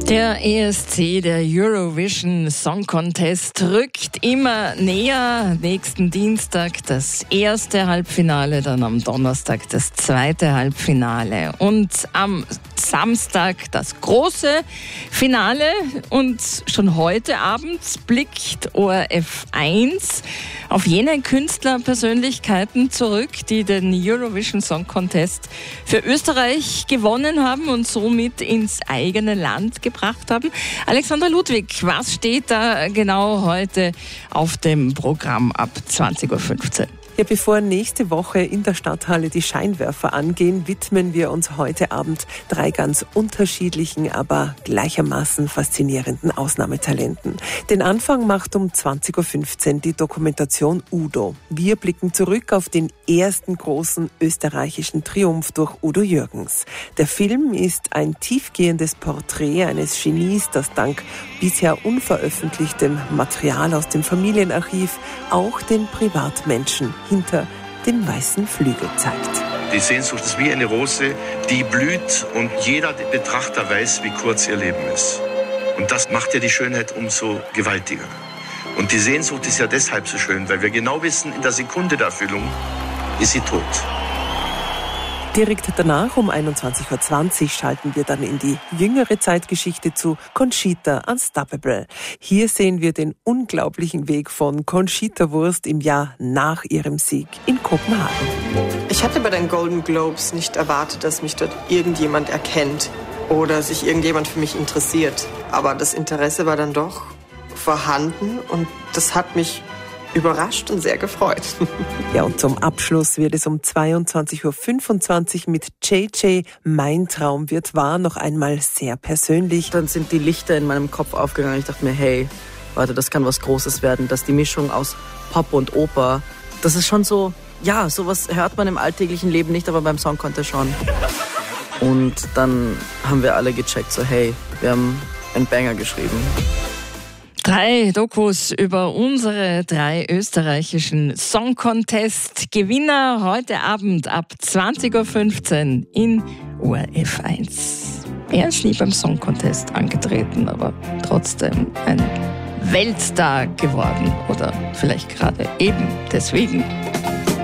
Der ESC, der Eurovision Song Contest, rückt immer näher. Nächsten Dienstag das erste Halbfinale, dann am Donnerstag das zweite Halbfinale und am Samstag das große Finale. Und schon heute Abend blickt ORF 1 auf jene Künstlerpersönlichkeiten zurück, die den Eurovision Song Contest für Österreich gewonnen haben und somit ins eigene Land gebracht haben. Alexandra Ludwig, was steht da genau heute auf dem Programm ab 20.15 Uhr? Ja, bevor nächste Woche in der Stadthalle die Scheinwerfer angehen, widmen wir uns heute Abend 3 ganz unterschiedlichen, aber gleichermaßen faszinierenden Ausnahmetalenten. Den Anfang macht um 20.15 Uhr die Dokumentation Udo. Wir blicken zurück auf den ersten großen österreichischen Triumph durch Udo Jürgens. Der Film ist ein tiefgehendes Porträt eines Genies, das dank bisher unveröffentlichtem Material aus dem Familienarchiv auch den Privatmenschen hinter den weißen Flügel zeigt. Die Sehnsucht ist wie eine Rose, die blüht und jeder Betrachter weiß, wie kurz ihr Leben ist. Und das macht ja die Schönheit umso gewaltiger. Und die Sehnsucht ist ja deshalb so schön, weil wir genau wissen, in der Sekunde der Erfüllung ist sie tot. Direkt danach um 21.20 Uhr schalten wir dann in die jüngere Zeitgeschichte zu Conchita Unstoppable. Hier sehen wir den unglaublichen Weg von Conchita Wurst im Jahr nach ihrem Sieg in Kopenhagen. Ich hatte bei den Golden Globes nicht erwartet, dass mich dort irgendjemand erkennt oder sich irgendjemand für mich interessiert. Aber das Interesse war dann doch vorhanden und das hat mich überrascht und sehr gefreut. Ja, und zum Abschluss wird es um 22.25 Uhr mit JJ Mein Traum wird wahr noch einmal sehr persönlich. Dann sind die Lichter in meinem Kopf aufgegangen. Ich dachte mir, hey, warte, das kann was Großes werden. Dass die Mischung aus Pop und Oper, das ist schon so, ja, sowas hört man im alltäglichen Leben nicht, aber beim Song Contest schon. Und dann haben wir alle gecheckt, so hey, wir haben einen Banger geschrieben. 3 Dokus über unsere 3 österreichischen Song Contest Gewinner heute Abend ab 20.15 Uhr in ORF 1. Er ist nie beim Song Contest angetreten, aber trotzdem ein Weltstar geworden oder vielleicht gerade eben deswegen.